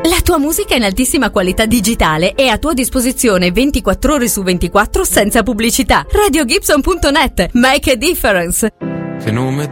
La tua musica in altissima qualità digitale è a tua disposizione 24 ore su 24 senza pubblicità. RadioGibson.net. Make a difference. Che nome